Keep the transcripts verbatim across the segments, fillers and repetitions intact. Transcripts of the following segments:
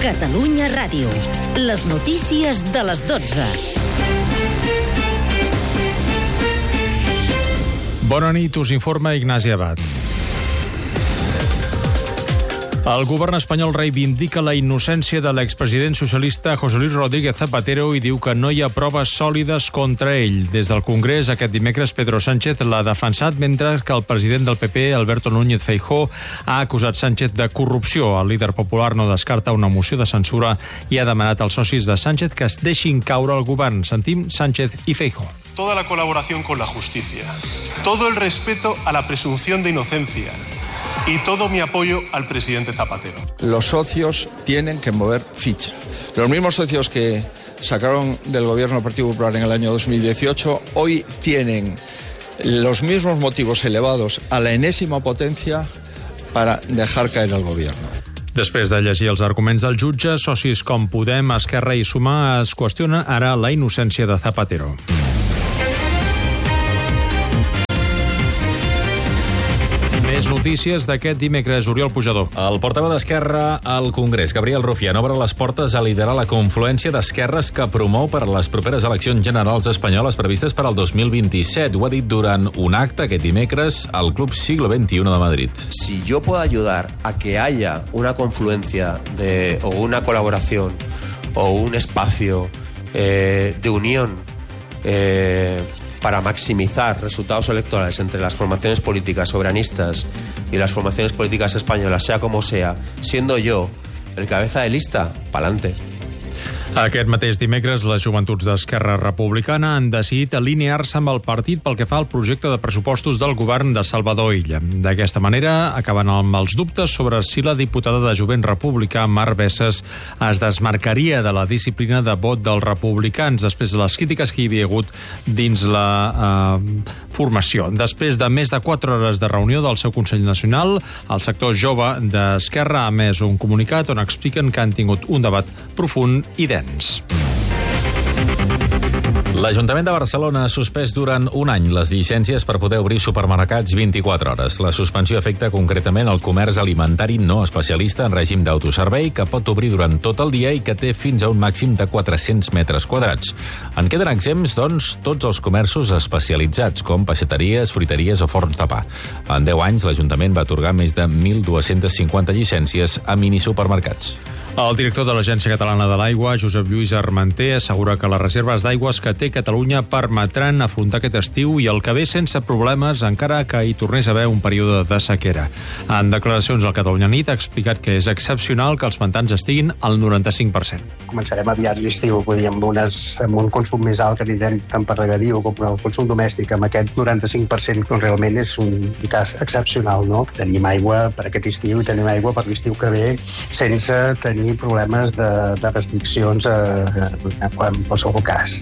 Catalunya Ràdio. Les notícies de les dotze. Bona nit, us informa Ignasi Abad. El govern espanyol reivindica la innocència de l'expresident socialista José Luis Rodríguez Zapatero i diu que no hi ha proves sòlides contra ell. Des del Congrés, aquest dimecres, Pedro Sánchez l'ha defensat, mentre que el president del P P, Alberto Núñez Feijóo, ha acusat Sánchez de corrupció. El líder popular no descarta una moció de censura i ha demanat als socis de Sánchez que es deixin caure el govern. Sentim Sánchez i Feijóo. Toda la colaboración con la justicia, todo el respeto a la presunción de inocencia y todo mi apoyo al presidente Zapatero. Los socios tienen que mover ficha. Los mismos socios que sacaron del gobierno del Partido Popular en el año dos mil dieciocho, hoy tienen los mismos motivos elevados a la enésima potencia para dejar caer al gobierno. Després de llegir els arguments del jutge, socis com Podem, Esquerra i Sumar es qüestiona ara la innocència de Zapatero. Més notícies d'aquest dimecres, Oriol Pujador. El portaveu d'Esquerra al Congrés, Gabriel Rufián, obre les portes a liderar la confluència d'esquerres que promou per a les properes eleccions generals espanyoles previstes per al dos mil vint-i-set. Ho ha dit durant un acte aquest dimecres al Club Siglo veintiuno de Madrid. Si yo puedo ayudar a que haya una confluencia de, o una colaboración o un espacio eh, de unión eh, para maximizar resultados electorales entre las formaciones políticas soberanistas y las formaciones políticas españolas, sea como sea, siendo yo el cabeza de lista, pa'lante. Aquest mateix dimecres, les joventuts d'Esquerra Republicana han decidit alinear-se amb el partit pel que fa al projecte de pressupostos del govern de Salvador Illa. D'aquesta manera, acaben amb els dubtes sobre si la diputada de Jovent Republicà, Mar Bessas, es desmarcaria de la disciplina de vot dels republicans després de les crítiques que hi havia hagut dins la eh, formació. Després de més de quatre hores de reunió del seu Consell Nacional, el sector jove d'Esquerra ha emès un comunicat on expliquen que han tingut un debat profund i dens. L'Ajuntament de Barcelona ha suspès durant un any les llicències per poder obrir supermercats vint-i-quatre hores. La suspensió afecta concretament el comerç alimentari no especialista en règim d'autoservei, que pot obrir durant tot el dia i que té fins a un màxim de quatre-cents metres quadrats. En queden exempts, doncs, tots els comerços especialitzats, com peixateries, fruiteries o forns de pa. En deu anys, l'Ajuntament va atorgar més de mil dues-centes cinquanta llicències a minisupermercats. El director de l'Agència Catalana de l'Aigua, Josep Lluís Armenter, assegura que les reserves d'aigües que té Catalunya permetran afrontar aquest estiu i el que ve sense problemes, encara que hi tornés a haver un període de sequera. En declaracions al Catalunya Nit ha explicat que és excepcional que els pantans estiguin al noranta-cinc per cent. Començarem aviat l'estiu, amb, unes, amb un consum més alt que tindrem tant per regadiu com el consum domèstic. Amb aquest noranta-cinc per cent realment és un cas excepcional, no? Tenim aigua per aquest estiu i tenim aigua per l'estiu que ve sense tenir problemes de, de restriccions eh, en qualsevol cas.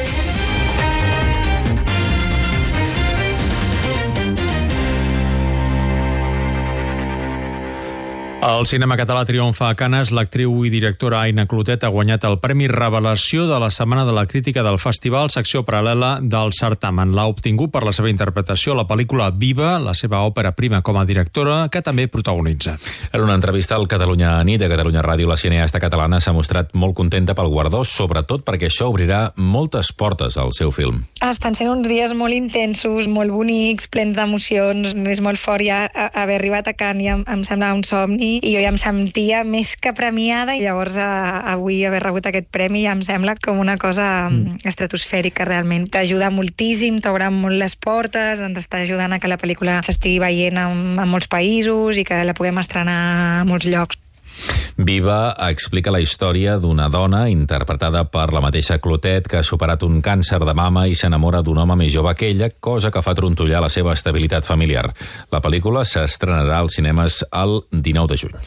El cinema català triomfa a Canes. L'actriu i directora Aina Clotet ha guanyat el Premi Revelació de la Setmana de la Crítica del Festival, secció paral·lela del certamen. L'ha obtingut per la seva interpretació a la pel·lícula Viva, la seva òpera prima com a directora, que també protagonitza. En una entrevista al Catalunya Nit de Catalunya Ràdio, la cineasta catalana s'ha mostrat molt contenta pel guardó, sobretot perquè això obrirà moltes portes al seu film. Estan sent uns dies molt intensos, molt bonics, plens d'emocions. És molt fort ja haver arribat a Canes, ja em sembla un somni, i jo ja em sentia més que premiada, i llavors a, avui haver rebut aquest premi ja em sembla com una cosa mm. estratosfèrica realment. T'ajuda moltíssim, t'obre molt les portes, ens està ajudant a que la pel·lícula s'estigui veient en, en molts països i que la puguem estrenar a molts llocs. Viva explica la història d'una dona interpretada per la mateixa Clotet que ha superat un càncer de mama i s'enamora d'un home més jove que ella, cosa que fa trontollar la seva estabilitat familiar. La pel·lícula s'estrenarà als cinemes el dinou de juny.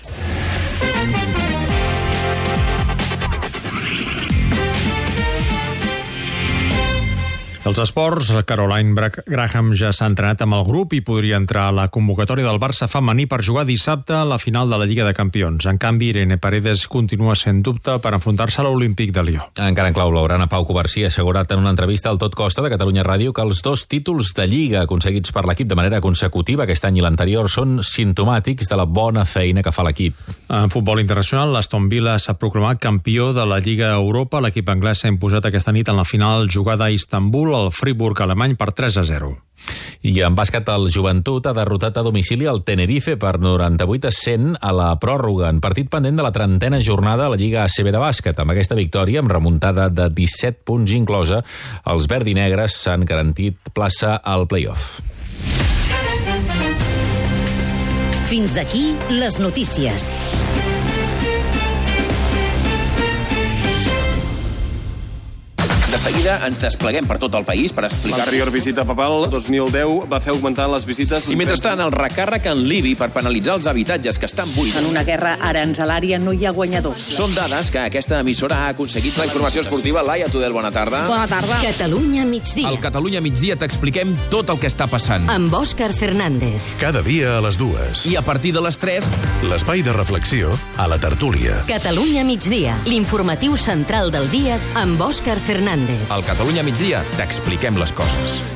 Els esports, Caroline Graham ja s'ha entrenat amb el grup i podria entrar a la convocatòria del Barça femení per jugar dissabte a la final de la Lliga de Campions. En canvi, Irene Paredes continua sent dubte per enfrontar-se a l'Olímpic de Lió. Encara en clau blaugrana, Pau Covarsí ha assegurat en una entrevista al Tot Costa de Catalunya Ràdio que els dos títols de Lliga aconseguits per l'equip de manera consecutiva aquest any i l'anterior són simptomàtics de la bona feina que fa l'equip. En futbol internacional, l'Aston Villa s'ha proclamat campió de la Lliga Europa. L'equip anglès s'ha imposat aquesta nit en la final jugada a Istanbul al Friburg alemany per tres a zero. I en bàsquet, el Joventut ha derrotat a domicili el Tenerife per noranta-vuit a cent a la pròrroga, en partit pendent de la trentena jornada a la Lliga A C B de bàsquet. Amb aquesta victòria, amb remuntada de disset punts inclosa, els verdinegres s'han garantit plaça al play-off. Fins aquí les notícies. De seguida ens despleguem per tot el país per explicar... L'anterior visita papal, dos mil deu, va fer augmentar les visites... I mentrestant, el recàrrec en l'I B I per penalitzar els habitatges que estan buits. En una guerra aranzelària no hi ha guanyadors. Són dades que aquesta emissora ha aconseguit. La informació esportiva, Laia Tudel, bona tarda. Bona tarda. Catalunya migdia. Al Catalunya migdia t'expliquem tot el que està passant. Amb Òscar Fernández. Cada dia a les dues. I a partir de les tres... L'espai de reflexió a la tertúlia. Catalunya migdia, l'informatiu central del dia amb Òscar Fernández. Al Catalunya migdia t'expliquem les coses.